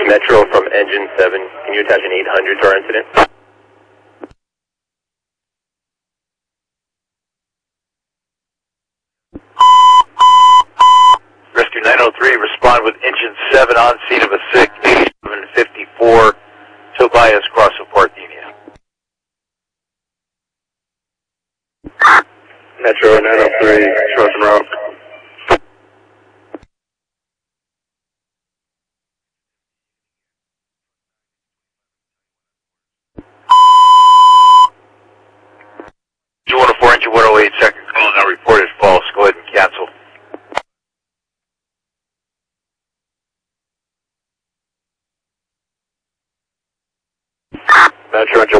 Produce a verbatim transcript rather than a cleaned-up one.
Metro from engine seven, can you attach an eight hundred to our incident? Rescue nine oh three, respond with engine seven on scene of a sick, eighty-seven fifty-four, Tobias Cross of Parthenia. Metro nine oh three, Trojan Rock. two one four, engine one oh eight, second call now reported false. Go ahead and cancel. Metro